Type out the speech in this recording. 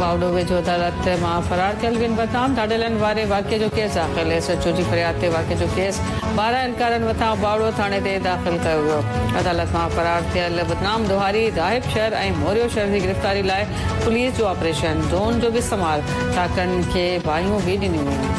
बावड़ो वेझो अदालत मां फरार थियल बिन बदनाम ढाढेलनि वारे वाक़े जो केस दाख़िल SHO जी फरियाद ते वाक़े जो केस 12 इनकारनि वटां बावड़ो थाणे ते दाख़िल कयो वियो। अदालत मां फरार थियल बदनाम दोहारी दाहिब शहर ऐं मोरियो शहर जी गिरफ़्तारी लाइ पुलिस जो ऑपरेशन ड्रोन जो बि इस्तेमाल टाकनि खे बाहियूं बि ॾिनियूं।